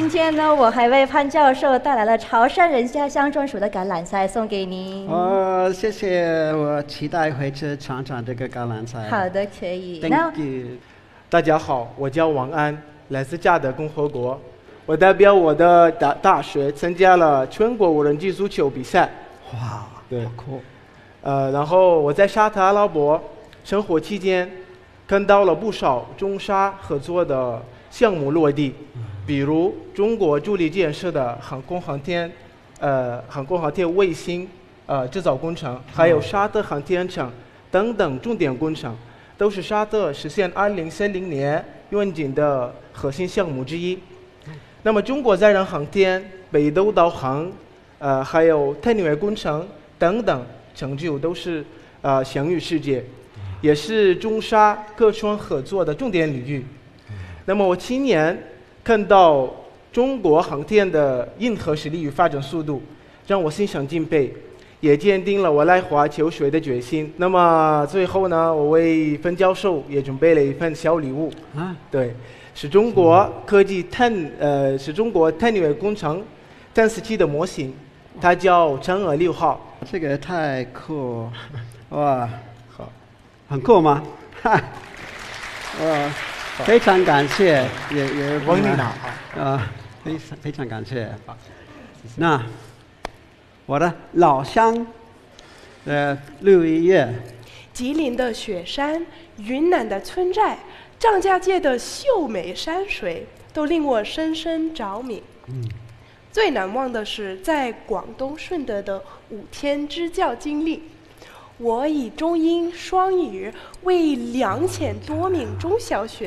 今天呢，我还为潘教授带来了潮汕人家乡专属的橄榄菜，送给您。 哦，谢谢，我期待回去尝尝这个橄榄菜。 好的，可以。 Thank you。 大家好，我叫王安，来自加德共和国。我代表我的大学参加了全国无人机足球比赛。 哇， 对， 好酷。 然后我在沙特阿拉伯生活期间，看到了不少中沙合作的项目落地，比如中国助力建设的航空航天卫星制造工程，还有沙特航天城等等重点工程，都是沙特实现2030年愿景的核心项目之一。那么中国载人航天、北斗导航，还有太宁卫工程等等成就都是享誉世界，也是中沙各双合作的重点领域。那么我亲眼看到中国航天的硬核实力与发展速度，让我心生敬佩，也坚定了我来华求学的决心。那么最后呢，我为范教授也准备了一份小礼物啊，对，是中国太宁卫工程探测器的模型，它叫嫦娥6号。 这个太酷，哇， 好， 很酷吗？哇，非常感谢，也王领导非常感谢。那我的老乡6月， 吉林的雪山、云南的村寨、张家界的秀美山水，都令我深深着迷。最难忘的是在广东顺德的5天支教经历。我以中英双语为2000多名中小学